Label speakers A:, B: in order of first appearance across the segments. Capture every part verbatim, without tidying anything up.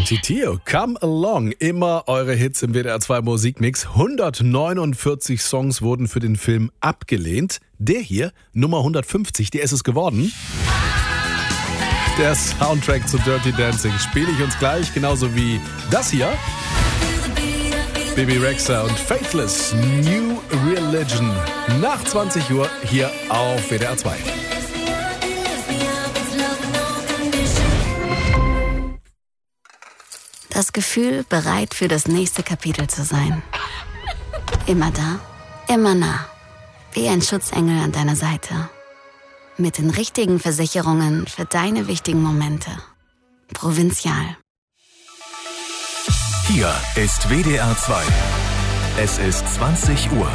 A: Titio, Come Along. Immer eure Hits im W D R zwei Musikmix. hundertneunundvierzig Songs wurden für den Film abgelehnt. Der hier, Nummer hundertfünfzig, der ist es geworden. Der Soundtrack zu Dirty Dancing spiele ich uns gleich, genauso wie das hier. Bebe Rexha und Faithless, New Religion. Nach zwanzig Uhr hier auf W D R zwei.
B: Das Gefühl, bereit für das nächste Kapitel zu sein. Immer da, immer nah. Wie ein Schutzengel an deiner Seite. Mit den richtigen Versicherungen für deine wichtigen Momente. Provinzial.
C: Hier ist W D R zwei. Es ist zwanzig Uhr.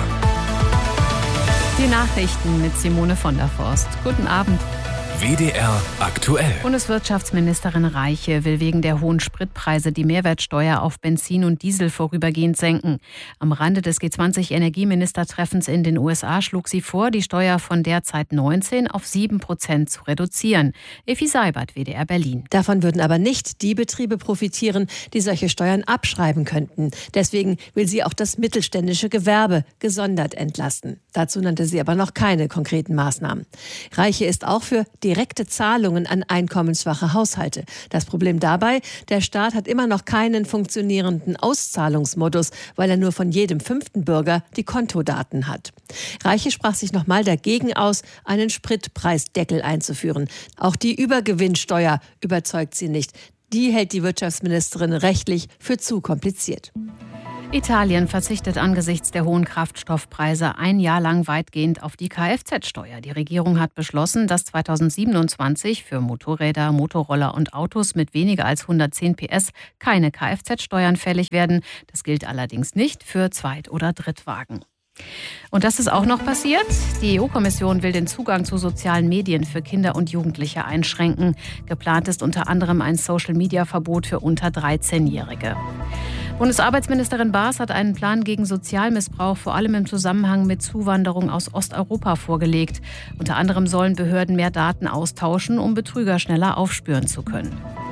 D: Die Nachrichten mit Simone von der Forst. Guten Abend.
C: W D R aktuell.
D: Bundeswirtschaftsministerin Reiche will wegen der hohen Spritpreise die Mehrwertsteuer auf Benzin und Diesel vorübergehend senken. Am Rande des G zwanzig Energieministertreffens in den U S A schlug sie vor, die Steuer von derzeit neunzehn auf sieben Prozent zu reduzieren. Effi Seibert, W D R Berlin.
E: Davon würden aber nicht die Betriebe profitieren, die solche Steuern abschreiben könnten. Deswegen will sie auch das mittelständische Gewerbe gesondert entlasten. Dazu nannte sie aber noch keine konkreten Maßnahmen. Reiche ist auch für direkte Zahlungen an einkommensschwache Haushalte. Das Problem dabei, der Staat hat immer noch keinen funktionierenden Auszahlungsmodus, weil er nur von jedem fünften Bürger die Kontodaten hat. Reiche sprach sich nochmal dagegen aus, einen Spritpreisdeckel einzuführen. Auch die Übergewinnsteuer überzeugt sie nicht. Die hält die Wirtschaftsministerin rechtlich für zu kompliziert.
D: Italien verzichtet angesichts der hohen Kraftstoffpreise ein Jahr lang weitgehend auf die Kfz-Steuer. Die Regierung hat beschlossen, dass zweitausendsiebenundzwanzig für Motorräder, Motorroller und Autos mit weniger als hundertzehn P S keine Kfz-Steuern fällig werden. Das gilt allerdings nicht für Zweit- oder Drittwagen. Und das ist auch noch passiert. Die E U-Kommission will den Zugang zu sozialen Medien für Kinder und Jugendliche einschränken. Geplant ist unter anderem ein Social-Media-Verbot für unter dreizehnjährige. Bundesarbeitsministerin Baas hat einen Plan gegen Sozialmissbrauch vor allem im Zusammenhang mit Zuwanderung aus Osteuropa vorgelegt. Unter anderem sollen Behörden mehr Daten austauschen, um Betrüger schneller aufspüren zu können.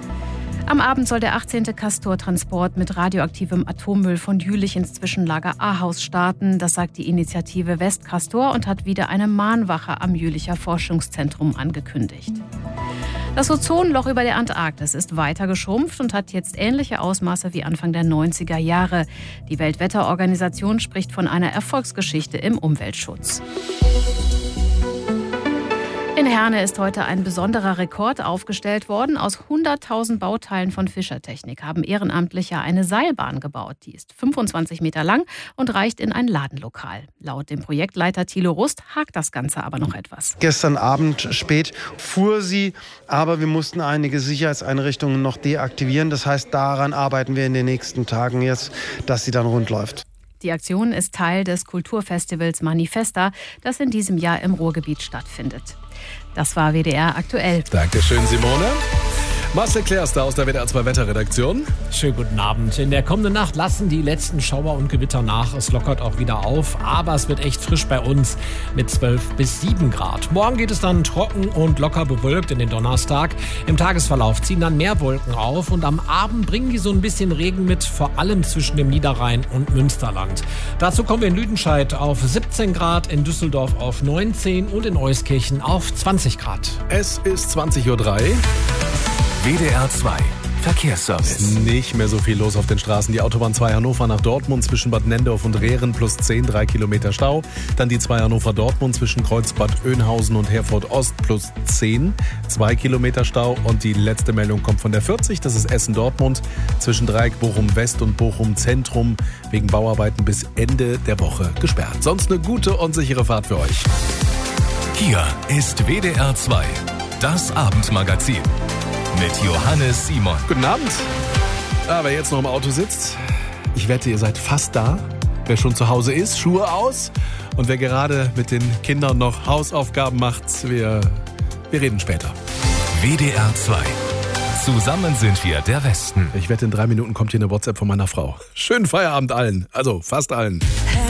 D: Am Abend soll der achtzehnte Castor-Transport mit radioaktivem Atommüll von Jülich ins Zwischenlager Ahaus starten. Das sagt die Initiative Westcastor und hat wieder eine Mahnwache am Jülicher Forschungszentrum angekündigt. Das Ozonloch über der Antarktis ist weiter geschrumpft und hat jetzt ähnliche Ausmaße wie Anfang der neunziger Jahre. Die Weltwetterorganisation spricht von einer Erfolgsgeschichte im Umweltschutz. In Herne ist heute ein besonderer Rekord aufgestellt worden. Aus hunderttausend Bauteilen von Fischertechnik haben Ehrenamtliche eine Seilbahn gebaut. Die ist fünfundzwanzig Meter lang und reicht in ein Ladenlokal. Laut dem Projektleiter Thilo Rust hakt das Ganze aber noch etwas.
F: Gestern Abend spät fuhr sie, aber wir mussten einige Sicherheitseinrichtungen noch deaktivieren. Das heißt, daran arbeiten wir in den nächsten Tagen jetzt, dass sie dann rund läuft.
D: Die Aktion ist Teil des Kulturfestivals Manifesta, das in diesem Jahr im Ruhrgebiet stattfindet. Das war W D R aktuell.
A: Dankeschön, Simone. Marcel Klärster aus der W D R zwei Wetterredaktion.
G: Schönen guten Abend. In der kommenden Nacht lassen die letzten Schauer und Gewitter nach. Es lockert auch wieder auf, aber es wird echt frisch bei uns mit zwölf bis sieben Grad. Morgen geht es dann trocken und locker bewölkt in den Donnerstag. Im Tagesverlauf ziehen dann mehr Wolken auf und am Abend bringen die so ein bisschen Regen mit, vor allem zwischen dem Niederrhein und Münsterland. Dazu kommen wir in Lüdenscheid auf siebzehn Grad, in Düsseldorf auf neunzehn und in Euskirchen auf zwanzig Grad.
A: Es ist zwanzig Uhr drei.
C: W D R zwei Verkehrsservice.
A: Nicht mehr so viel los auf den Straßen. Die Autobahn zwei Hannover nach Dortmund zwischen Bad Nendorf und Rehren plus zehn, drei Kilometer Stau. Dann die zwei Hannover-Dortmund zwischen Kreuzbad Oeynhausen und Herford Ost plus zehn, zwei Kilometer Stau. Und die letzte Meldung kommt von der vierzig, das ist Essen-Dortmund zwischen Dreieck Bochum West und Bochum Zentrum wegen Bauarbeiten bis Ende der Woche gesperrt. Sonst eine gute und sichere Fahrt für euch.
C: Hier ist W D R zwei, das Abendmagazin. Mit Johannes Simon.
A: Guten Abend. Ah, wer jetzt noch im Auto sitzt, ich wette, ihr seid fast da. Wer schon zu Hause ist, Schuhe aus. Und wer gerade mit den Kindern noch Hausaufgaben macht, wir, wir reden später.
C: W D R zwei. Zusammen sind wir der Westen.
A: Ich wette, in drei Minuten kommt hier eine WhatsApp von meiner Frau. Schönen Feierabend allen. Also fast allen.